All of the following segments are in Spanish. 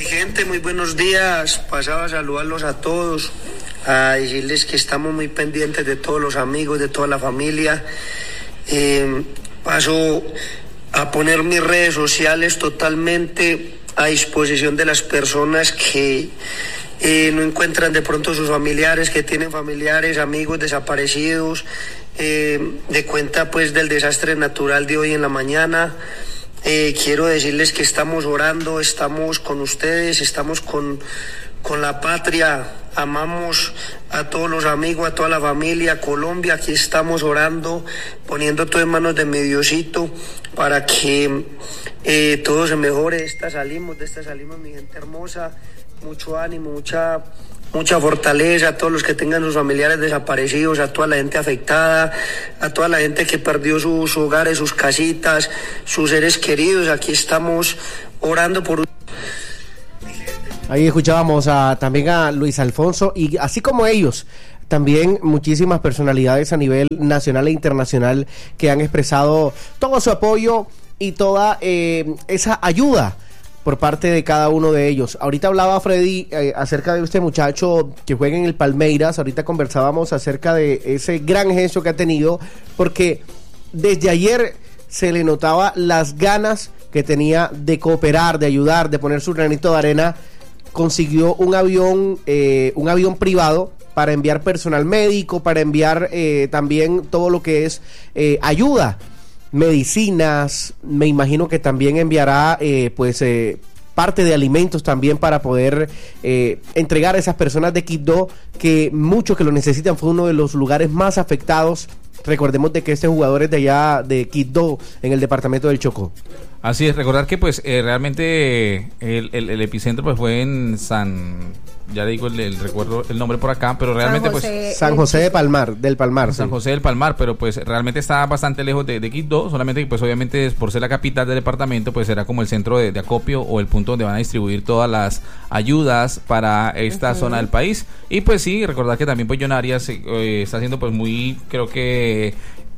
Mi gente, muy buenos días. Pasaba a saludarlos a todos, a decirles que estamos muy pendientes de todos los amigos, de toda la familia. Paso a poner mis redes sociales totalmente a disposición de las personas que no encuentran de pronto sus familiares, que tienen familiares, amigos desaparecidos, de cuenta pues del desastre natural de hoy en la mañana. Quiero decirles que estamos orando, estamos con ustedes, estamos con la patria, amamos a todos los amigos, a toda la familia, Colombia, aquí estamos orando, poniendo todo en manos de mi Diosito para que todo se mejore. De esta salimos, mi gente hermosa, mucho ánimo, mucha fortaleza a todos los que tengan sus familiares desaparecidos, a toda la gente afectada, a toda la gente que perdió sus hogares, sus casitas, sus seres queridos. Aquí estamos orando por... Ahí escuchábamos también a Luis Alfonso, y así como ellos, también muchísimas personalidades a nivel nacional e internacional que han expresado todo su apoyo y toda esa ayuda por parte de cada uno de ellos. Ahorita hablaba Freddy acerca de este muchacho que juega en el Palmeiras. Ahorita conversábamos acerca de ese gran gesto que ha tenido, porque desde ayer se le notaba las ganas que tenía de cooperar, de ayudar, de poner su granito de arena. Consiguió un avión privado para enviar personal médico, para enviar también todo lo que es ayuda, medicinas. Me imagino que también enviará parte de alimentos también para poder entregar a esas personas de Quibdó, que muchos que lo necesitan. Fue uno de los lugares más afectados. Recordemos de que este jugador es de allá de Quibdó, en el departamento del Chocó. Así es, recordar que pues realmente el epicentro pues fue en ya le digo recuerdo el nombre por acá, pero realmente San José del Palmar. San José del Palmar, pero pues realmente está bastante lejos de Quibdó, solamente que pues obviamente por ser la capital del departamento pues será como el centro de acopio o el punto donde van a distribuir todas las ayudas para esta zona del país. Y pues sí, recordar que también pues John Arias está haciendo pues muy, creo que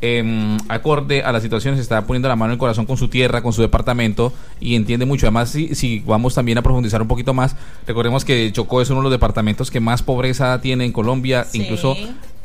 acorde a la situación, se está poniendo la mano en el corazón con su tierra, con su departamento, y entiende mucho. Además, si vamos también a profundizar un poquito más, recordemos que Chocó es uno de los departamentos que más pobreza tiene en Colombia. Sí. Incluso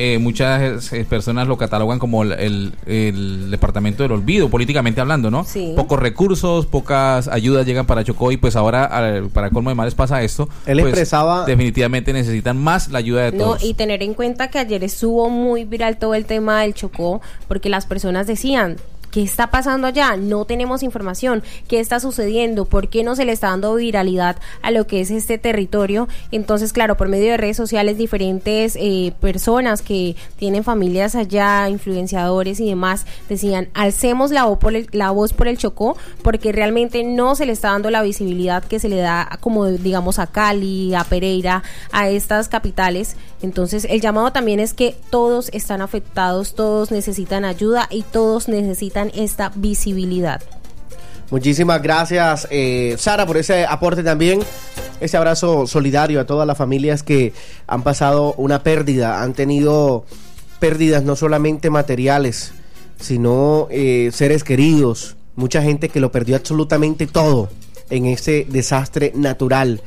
muchas personas lo catalogan como el departamento del olvido, políticamente hablando, ¿no? Sí. Pocos recursos, pocas ayudas llegan para Chocó, y pues ahora, para colmo de males, pasa esto. Él pues, expresaba... definitivamente necesitan más la ayuda de todos. Y tener en cuenta que ayer estuvo muy viral todo el tema del Chocó, porque las personas decían: ¿qué está pasando allá? No tenemos información. ¿Qué está sucediendo? ¿Por qué no se le está dando viralidad a lo que es este territorio? Entonces, claro, por medio de redes sociales, diferentes personas que tienen familias allá, influenciadores y demás, decían: alcemos la voz por el Chocó, porque realmente no se le está dando la visibilidad que se le da, como digamos, a Cali, a Pereira, a estas capitales. Entonces, el llamado también es que todos están afectados, todos necesitan ayuda y todos necesitan esta visibilidad. Muchísimas gracias, Sara, por ese aporte también. Ese abrazo solidario a todas las familias que han pasado una pérdida, han tenido pérdidas no solamente materiales, sino seres queridos. Mucha gente que lo perdió absolutamente todo en ese desastre natural.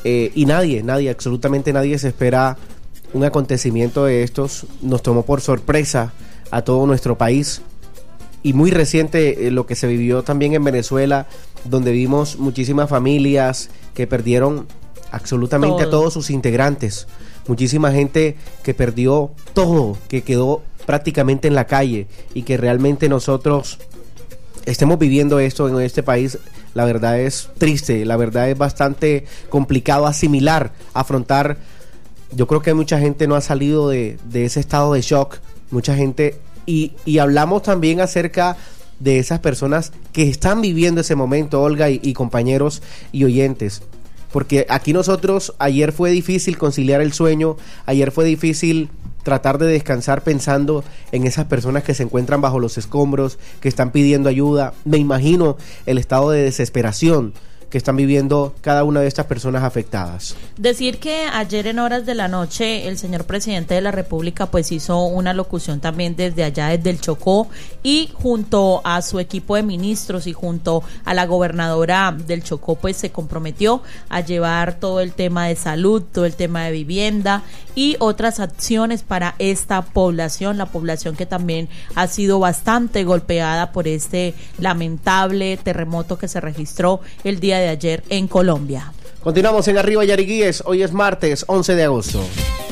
Y nadie, absolutamente nadie se espera un acontecimiento de estos. Nos tomó por sorpresa a todo nuestro país. Y muy reciente lo que se vivió también en Venezuela, donde vimos muchísimas familias que perdieron absolutamente a todos sus integrantes. Muchísima gente que perdió todo, que quedó prácticamente en la calle, y que realmente nosotros estemos viviendo esto en este país, la verdad es triste, la verdad es bastante complicado asimilar, afrontar. Yo creo que mucha gente no ha salido de ese estado de shock, mucha gente... Y hablamos también acerca de esas personas que están viviendo ese momento, Olga y compañeros y oyentes. Porque aquí nosotros, ayer fue difícil conciliar el sueño, ayer fue difícil tratar de descansar pensando en esas personas que se encuentran bajo los escombros, que están pidiendo ayuda. Me imagino el estado de desesperación que están viviendo cada una de estas personas afectadas. Decir que ayer en horas de la noche el señor presidente de la República pues hizo una locución también desde allá, desde el Chocó, y junto a su equipo de ministros y junto a la gobernadora del Chocó pues se comprometió a llevar todo el tema de salud, todo el tema de vivienda y otras acciones para esta población, la población que también ha sido bastante golpeada por este lamentable terremoto que se registró el día de ayer en Colombia. Continuamos en Arriba Yariguíes, hoy es martes 11 de agosto.